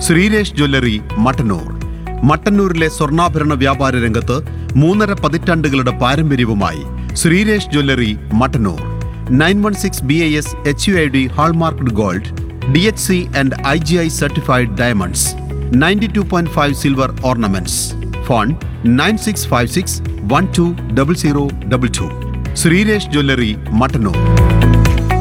Sreeresh jewellery, Mattannur. മട്ടന്നൂരിലെ സ്വർണ്ണാഭരണ വ്യാപാര രംഗത്ത് 3.5 പതിറ്റാണ്ടുകളുടെ പാരമ്പര്യവുമായി Sreeresh jewellery, Mattannur. 916 BIS HUID hallmarked gold, DHC and IGI certified diamonds, 92.5 silver ornaments. Phone 9656 120022. Sreeresh jewellery, Mattannur.